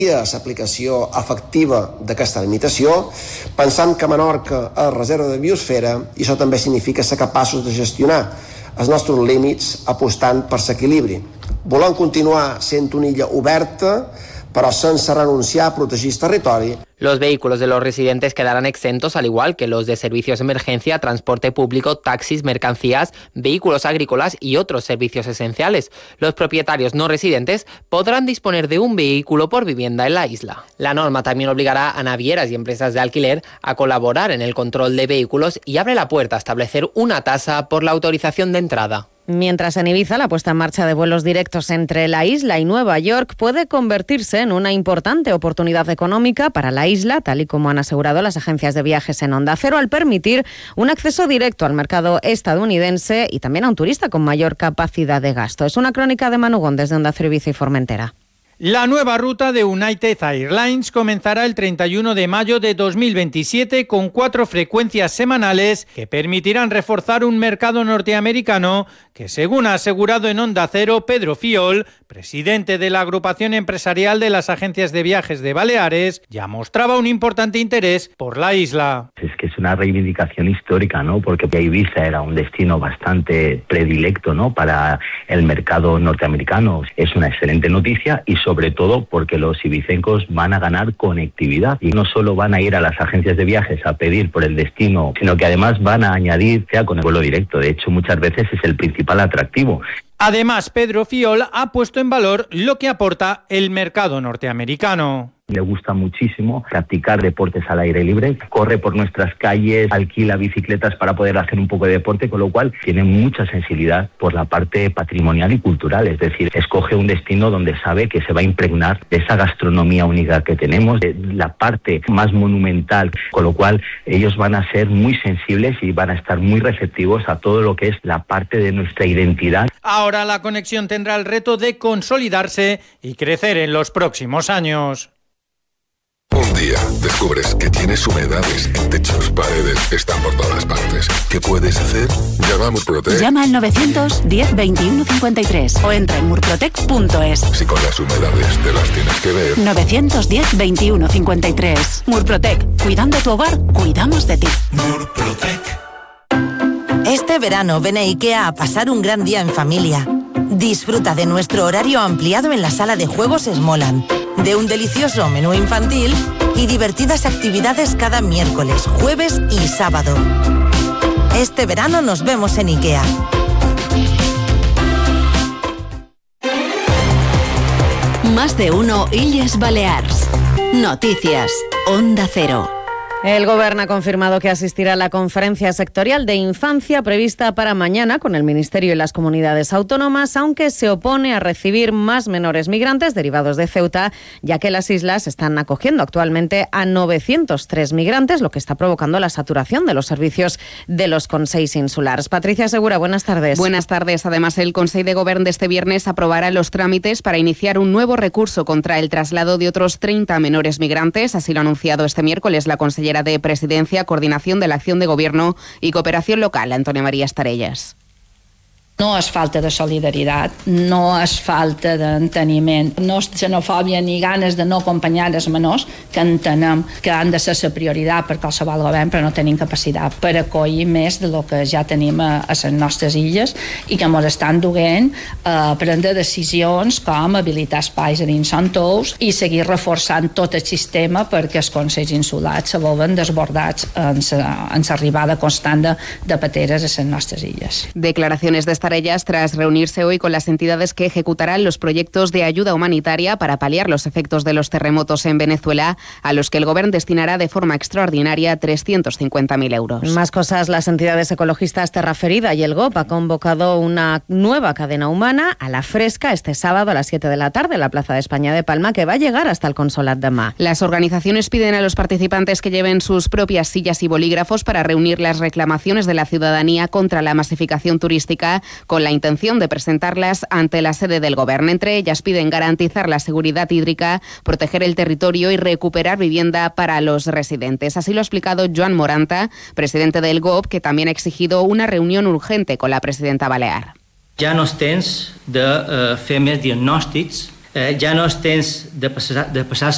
l'aplicació efectiva d'aquesta limitació, pensant que Menorca és reserva de biosfera i això també significa ser capaços de gestionar els nostres límits apostant per l'equilibri. Volem continuar sent una illa oberta, però sense renunciar a protegir el territori. Los vehículos de los residentes quedarán exentos, al igual que los de servicios de emergencia, transporte público, taxis, mercancías, vehículos agrícolas y otros servicios esenciales. Los propietarios no residentes podrán disponer de un vehículo por vivienda en la isla. La norma también obligará a navieras y empresas de alquiler a colaborar en el control de vehículos y abre la puerta a establecer una tasa por la autorización de entrada. Mientras en Ibiza, la puesta en marcha de vuelos directos entre la isla y Nueva York puede convertirse en una importante oportunidad económica para la isla, tal y como han asegurado las agencias de viajes en Onda Cero, al permitir un acceso directo al mercado estadounidense y también a un turista con mayor capacidad de gasto. Es una crónica de Manu Gómez desde Onda Cero Ibiza y Formentera. La nueva ruta de United Airlines comenzará el 31 de mayo de 2027 con 4 frecuencias semanales que permitirán reforzar un mercado norteamericano que, según ha asegurado en Onda Cero Pedro Fiol, presidente de la agrupación empresarial de las agencias de viajes de Baleares, ya mostraba un importante interés por la isla. Es que es una reivindicación histórica, ¿no? Porque Ibiza era un destino bastante predilecto, ¿no?, para el mercado norteamericano. Es una excelente noticia y sobre todo porque los ibicencos van a ganar conectividad y no solo van a ir a las agencias de viajes a pedir por el destino, sino que además van a añadir ya con el vuelo directo. De hecho, muchas veces es el principal atractivo. Además, Pedro Fiol ha puesto en valor lo que aporta el mercado norteamericano. Le gusta muchísimo practicar deportes al aire libre, corre por nuestras calles, alquila bicicletas para poder hacer un poco de deporte, con lo cual tiene mucha sensibilidad por la parte patrimonial y cultural, es decir, escoge un destino donde sabe que se va a impregnar de esa gastronomía única que tenemos, de la parte más monumental, con lo cual ellos van a ser muy sensibles y van a estar muy receptivos a todo lo que es la parte de nuestra identidad. Ahora la conexión tendrá el reto de consolidarse y crecer en los próximos años. Un día descubres que tienes humedades en techos, paredes, están por todas partes. ¿Qué puedes hacer? Llama a Murprotec. Llama al 910 21 53 o entra en murprotec.es. Si con las humedades te las tienes que ver. 910 21 53. Murprotec. Cuidando tu hogar, cuidamos de ti. Murprotec. Este verano ven a IKEA a pasar un gran día en familia. Disfruta de nuestro horario ampliado en la sala de juegos Smoland, de un delicioso menú infantil y divertidas actividades cada miércoles, jueves y sábado. Este verano nos vemos en IKEA. Más de uno Illes Balears. Noticias. Onda Cero. El Gobierno ha confirmado que asistirá a la conferencia sectorial de infancia prevista para mañana con el Ministerio y las comunidades autónomas, aunque se opone a recibir más menores migrantes derivados de Ceuta, ya que las islas están acogiendo actualmente a 903 migrantes, lo que está provocando la saturación de los servicios de los consells insulars. Patricia Segura, buenas tardes. Buenas tardes. Además, el Consell de Govern de este viernes aprobará los trámites para iniciar un nuevo recurso contra el traslado de otros 30 menores migrantes. Así lo ha anunciado este miércoles la consellera de Presidencia, Coordinación de la Acción de Gobierno y Cooperación Local, Antònia Maria Estarellas. No és falta de solidaritat, no és falta d'enteniment, no és xenofòbia ni ganes de no acompanyar els menors, que entenem que han de ser la prioritat per qualsevol govern, però no tenim capacitat per acollir més de lo que ja tenim a les nostres illes i que ens estan duent a prendre decisions com habilitar espais a dins són tous i seguir reforçant tot el sistema perquè els consells insulars se veuen desbordats en l'arribada constant de pateres a les nostres illes. Declaraciones de Estarellas tras reunirse hoy con las entidades que ejecutarán los proyectos de ayuda humanitaria para paliar los efectos de los terremotos en Venezuela, a los que el Gobierno destinará de forma extraordinaria 350.000 euros. Más cosas, las entidades ecologistas Terra Ferida y el GOP ha convocado una nueva cadena humana a la fresca este sábado a las 7 de la tarde en la Plaza de España de Palma, que va a llegar hasta el Consolat de Mar. Las organizaciones piden a los participantes que lleven sus propias sillas y bolígrafos para reunir las reclamaciones de la ciudadanía contra la masificación turística, con la intención de presentarlas ante la sede del Gobierno. Entre ellas piden garantizar la seguridad hídrica, proteger el territorio y recuperar vivienda para los residentes. Así lo ha explicado Joan Moranta, presidente del GOP, que también ha exigido una reunión urgente con la presidenta balear. Ja no és temps de fer més diagnòstics, ja no és temps de passar